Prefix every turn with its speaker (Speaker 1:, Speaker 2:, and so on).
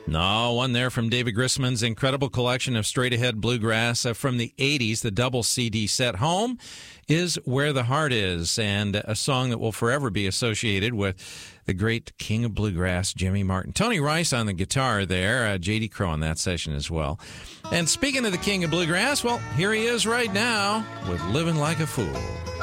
Speaker 1: No, one there from David Grisman's incredible collection of straight-ahead bluegrass from the 80s, the double CD set. Home is Where the Heart Is, and a song that will forever be associated with the great king of bluegrass, Jimmy Martin. Tony Rice on the guitar there, J.D. Crowe on that session as well. And speaking of the king of bluegrass, well, here he is right now with Living Like a Fool.